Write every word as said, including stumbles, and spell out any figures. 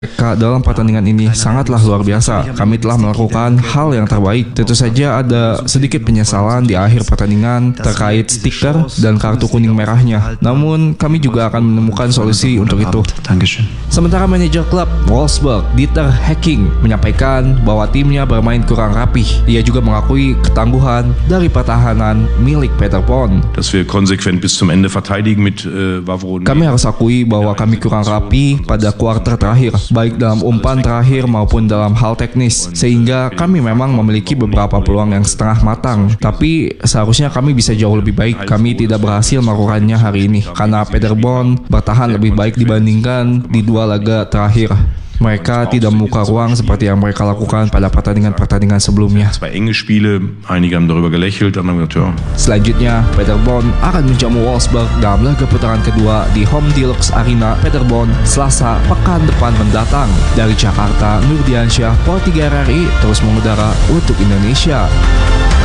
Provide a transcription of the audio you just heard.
Mereka dalam pertandingan ini sangatlah luar biasa. Kami telah melakukan hal yang terbaik. Tentu saja ada sedikit penyesalan di akhir pertandingan terkait stiker dan kartu kuning merahnya. Namun kami juga akan menemukan solusi untuk itu. Sementara manajer klub Wolfsburg, Dieter Hecking, menyampaikan bahwa timnya bermain kurang rapih. Ia juga mengakui ketangguhan dari pertahanan milik Peter Bond. Kami harus akui bahwa kami kurang rapi pada kuarter terakhir, baik dalam umpan terakhir maupun dalam hal teknis, sehingga kami memang memiliki beberapa peluang yang setengah matang, tapi seharusnya kami bisa jauh lebih baik. Kami tidak berhasil melakukannya hari ini karena Paderborn bertahan lebih baik dibandingkan di dua laga terakhir. Mereka tidak membuka ruang seperti yang mereka lakukan pada pertandingan-pertandingan sebelumnya. Selanjutnya, Paderborn akan menjamu Wolfsburg dalam laga putaran kedua di Home Deluxe Arena Paderborn Selasa pekan depan mendatang. Dari Jakarta, Nurdiansyah, Pro tiga R R I terus mengudara untuk Indonesia.